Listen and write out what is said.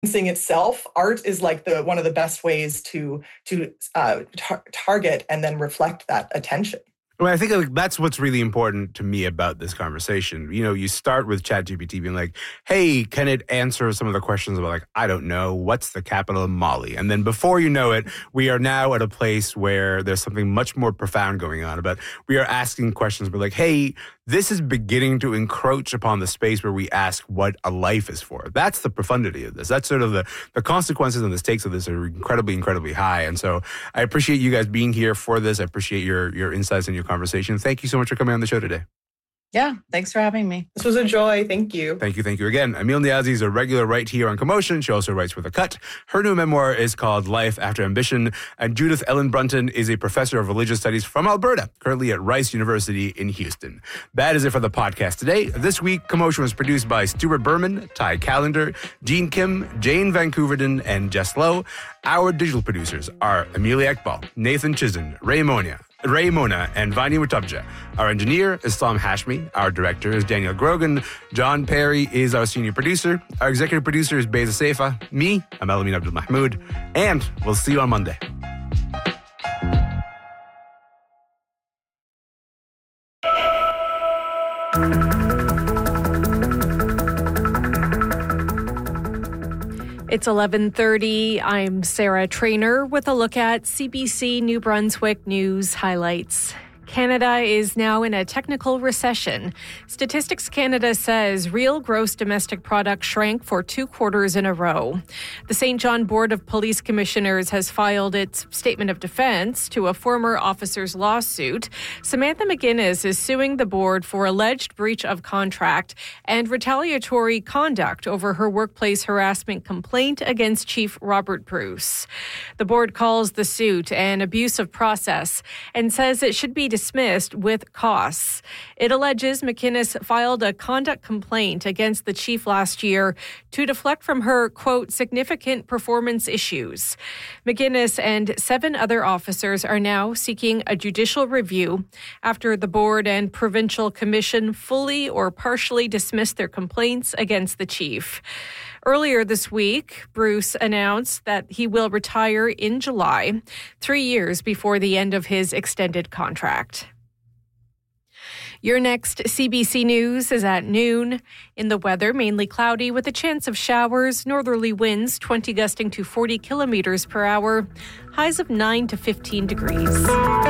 itself, art is like one of the best ways to target and then reflect that attention. Well, I think that's what's really important to me about this conversation. You know, you start with ChatGPT being like, hey, can it answer some of the questions about, like, I don't know, what's the capital of Mali? And then before you know it, we are now at a place where there's something much more profound going on about, we are asking questions. We're like, hey, this is beginning to encroach upon the space where we ask what a life is for. That's the profundity of this. That's sort of the consequences and the stakes of this are incredibly, incredibly high. And so I appreciate you guys being here for this. I appreciate your insights and your conversation. Thank you so much for coming on the show today. Yeah, thanks for having me. This was a joy. Thank you. Thank you again. Emil Niazi is a regular writer here on Commotion. She also writes for The Cut. Her new memoir is called Life After Ambition. And Judith Ellen Brunton is a professor of religious studies from Alberta, currently at Rice University in Houston. That is it for the podcast today. This week, Commotion was produced by Stuart Berman, Ty Callender, Jean Kim, Jane Vancouverden, and Jess Lowe. Our digital producers are Amelia Ekbal, Nathan Chisholm, Ray Mona, and Vanya Mutabja. Our engineer is Tom Hashmi. Our director is Daniel Grogan. John Perry is our senior producer. Our executive producer is Beza Seifa. Me, I'm Elamin Abdul Mahmoud. And we'll see you on Monday. It's 11:30. I'm Sarah Trainer with a look at CBC New Brunswick news highlights. Canada is now in a technical recession. Statistics Canada says real gross domestic product shrank for 2 quarters in a row. The St. John Board of Police Commissioners has filed its statement of defense to a former officer's lawsuit. Samantha McGuinness is suing the board for alleged breach of contract and retaliatory conduct over her workplace harassment complaint against Chief Robert Bruce. The board calls the suit an abuse of process and says it should be dismissed with costs. It alleges McInnes filed a conduct complaint against the chief last year to deflect from her, quote, significant performance issues. McInnes and 7 other officers are now seeking a judicial review after the board and provincial commission fully or partially dismissed their complaints against the chief. Earlier this week, Bruce announced that he will retire in July, 3 years before the end of his extended contract. Your next CBC News is at noon. In the weather, mainly cloudy with a chance of showers, northerly winds 20 gusting to 40 kilometers per hour, highs of 9 to 15 degrees.